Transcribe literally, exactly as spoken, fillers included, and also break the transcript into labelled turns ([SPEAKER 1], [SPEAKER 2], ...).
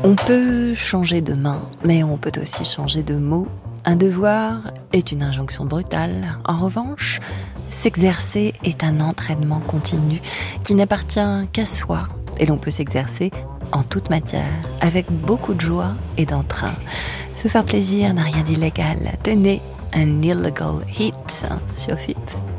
[SPEAKER 1] On peut changer de main, mais on peut aussi changer de mots. Un devoir est une injonction brutale. En revanche, s'exercer est un entraînement continu qui n'appartient qu'à soi. Et l'on peut s'exercer en toute matière, avec beaucoup de joie et d'entrain. Se faire plaisir n'a rien d'illégal. Tenez, un illegal hit sur F I P.